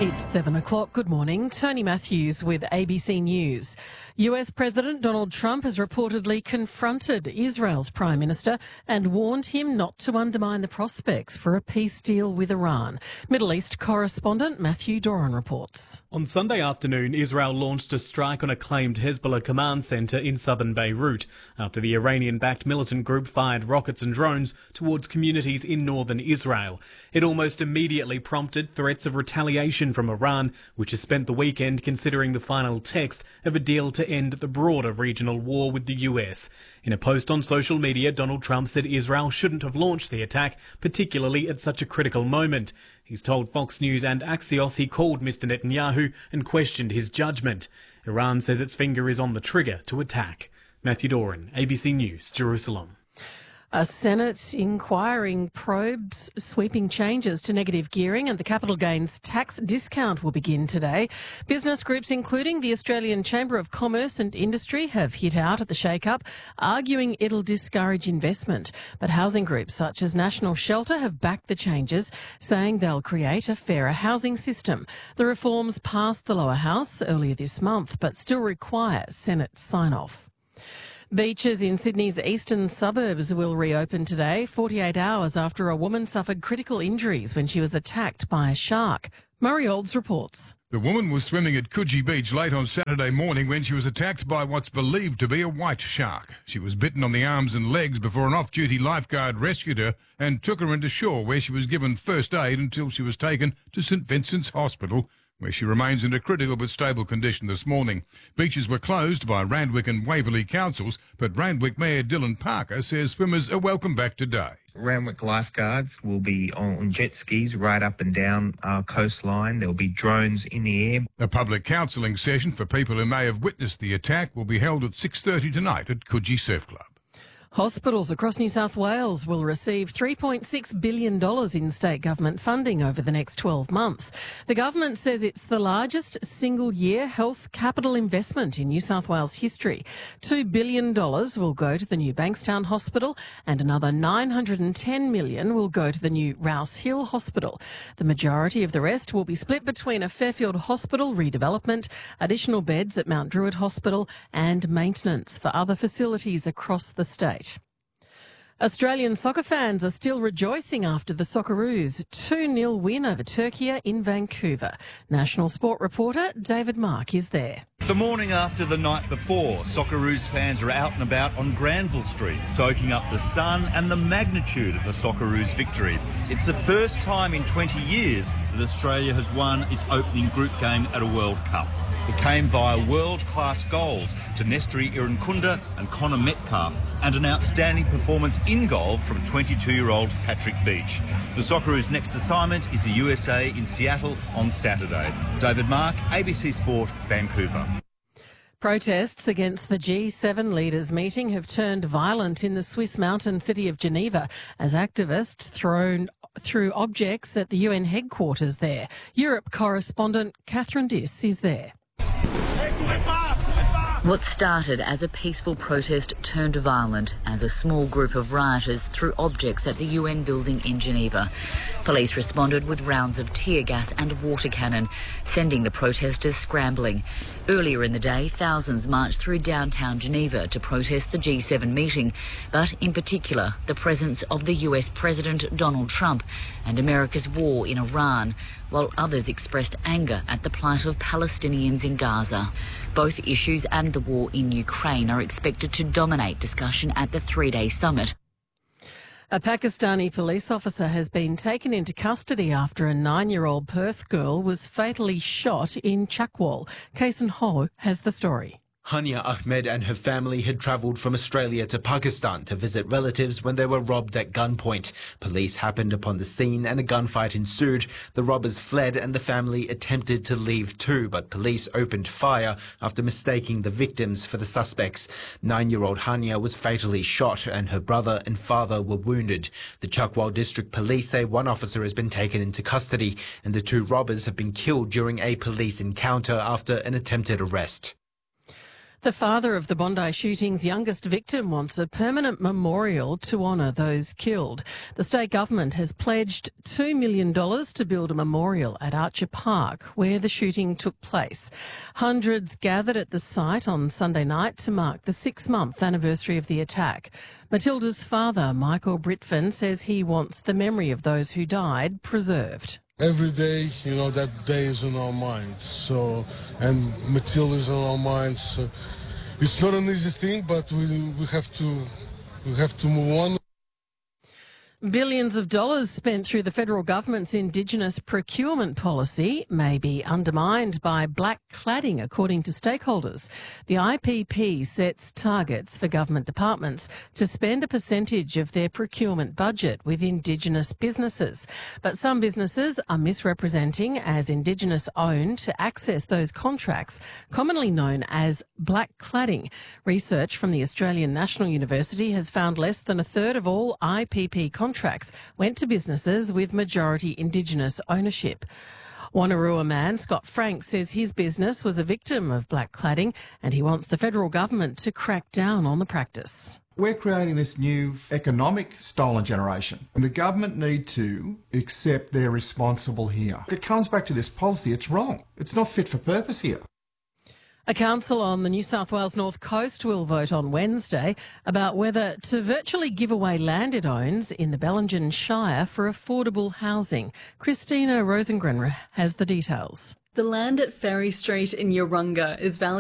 It's 7 o'clock. Good morning. Tony Matthews with ABC News. US President Donald Trump has reportedly confronted Israel's Prime Minister and warned him not to undermine the prospects for a peace deal with Iran. Middle East correspondent Matthew Doran reports. On Sunday afternoon, Israel launched a strike on a claimed Hezbollah command centre in southern Beirut after the Iranian-backed militant group fired rockets and drones towards communities in northern Israel. It almost immediately prompted threats of retaliation from Iran, which has spent the weekend considering the final text of a deal to end the broader regional war with the US. In a post on social media, Donald Trump said Israel shouldn't have launched the attack, particularly at such a critical moment. He's told Fox News and Axios he called Mr. Netanyahu and questioned his judgment. Iran says its finger is on the trigger to attack. Matthew Doran, ABC News, Jerusalem. A Senate inquiry probes sweeping changes to negative gearing and the capital gains tax discount will begin today. Business groups, including the Australian Chamber of Commerce and Industry, have hit out at the shake-up, arguing it'll discourage investment. But housing groups such as National Shelter have backed the changes, saying they'll create a fairer housing system. The reforms passed the lower house earlier this month, but still require Senate sign-off. Beaches in Sydney's eastern suburbs will reopen today, 48 hours after a woman suffered critical injuries when she was attacked by a shark. Murray Olds reports. The woman was swimming at Coogee Beach late on Saturday morning when she was attacked by what's believed to be a white shark. She was bitten on the arms and legs before an off-duty lifeguard rescued her and took her into shore, where she was given first aid until she was taken to St Vincent's Hospital, where she remains in a critical but stable condition this morning. Beaches were closed by Randwick and Waverley councils, but Randwick Mayor Dylan Parker says swimmers are welcome back today. Randwick lifeguards will be on jet skis right up and down our coastline. There will be drones in the air. A public counselling session for people who may have witnessed the attack will be held at 6:30 tonight at Coogee Surf Club. Hospitals across New South Wales will receive $3.6 billion in state government funding over the next 12 months. The government says it's the largest single-year health capital investment in New South Wales history. $2 billion will go to the new Bankstown Hospital and another $910 million will go to the new Rouse Hill Hospital. The majority of the rest will be split between a Fairfield Hospital redevelopment, additional beds at Mount Druitt Hospital and maintenance for other facilities across the state. Australian soccer fans are still rejoicing after the Socceroos' 2-0 win over Turkey in Vancouver. National Sport reporter David Mark is there. The morning after the night before, Socceroos fans are out and about on Granville Street, soaking up the sun and the magnitude of the Socceroos' victory. It's the first time in 20 years that Australia has won its opening group game at a World Cup. It came via world-class goals to Nestri Irankunda and Connor Metcalf, and an outstanding performance in goal from 22-year-old Patrick Beach. The Socceroos' next assignment is the USA in Seattle on Saturday. David Mark, ABC Sport, Vancouver. Protests against the G7 leaders' meeting have turned violent in the Swiss mountain city of Geneva as activists threw objects at the UN headquarters there. Europe correspondent Catherine Diss is there. What started as a peaceful protest turned violent as a small group of rioters threw objects at the UN building in Geneva. Police responded with rounds of tear gas and water cannon, sending the protesters scrambling. Earlier in the day, thousands marched through downtown Geneva to protest the G7 meeting, but in particular the presence of the US President Donald Trump and America's war in Iran, while others expressed anger at the plight of Palestinians in Gaza. Both issues and the war in Ukraine are expected to dominate discussion at the three-day summit. A Pakistani police officer has been taken into custody after a 9-year-old Perth girl was fatally shot in Chakwal. Kason Ho has the story. Hania Ahmed and her family had travelled from Australia to Pakistan to visit relatives when they were robbed at gunpoint. Police happened upon the scene and a gunfight ensued. The robbers fled and the family attempted to leave too, but police opened fire after mistaking the victims for the suspects. 9-year-old Hania was fatally shot and her brother and father were wounded. The Chakwal District Police say one officer has been taken into custody and the 2 robbers have been killed during a police encounter after an attempted arrest. The father of the Bondi shooting's youngest victim wants a permanent memorial to honour those killed. The state government has pledged $2 million to build a memorial at Archer Park, where the shooting took place. Hundreds gathered at the site on Sunday night to mark the 6-month anniversary of the attack. Matilda's father, Michael Britvan, says he wants the memory of those who died preserved. Every day, that day is in our minds. And Matilda is on our minds. So it's not an easy thing, but we have to move on. Billions of dollars spent through the federal government's Indigenous procurement policy may be undermined by black cladding, according to stakeholders. The IPP sets targets for government departments to spend a percentage of their procurement budget with Indigenous businesses. But some businesses are misrepresenting as Indigenous-owned to access those contracts, commonly known as black cladding. Research from the Australian National University has found less than a third of all IPP contracts went to businesses with majority Indigenous ownership. Wonnarua man Scott Frank says his business was a victim of black cladding and he wants the federal government to crack down on the practice. We're creating this new economic stolen generation, and the government need to accept they're responsible here. It comes back to this policy. It's wrong. It's not fit for purpose here. A council on the New South Wales North Coast will vote on Wednesday about whether to virtually give away land it owns in the Bellingen Shire for affordable housing. Christina Rosengren has the details. The land at Ferry Street in Yeronga is valued